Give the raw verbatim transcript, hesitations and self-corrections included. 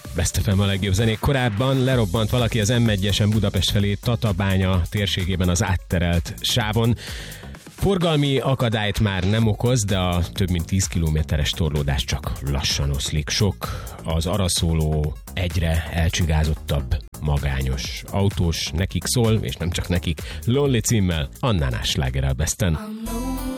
Best ef em a legjobb zenék. Korábban lerobbant valaki az em egyesen Budapest felé Tatabánya térségében az átterelt sávon. Forgalmi akadályt már nem okoz, de a több mint tíz kilométeres torlódás csak lassan oszlik. Sok az arra szóló, egyre elcsigázottabb, magányos autós, nekik szól, és nem csak nekik, Lonely címmel, Annánás slágerrel Besten.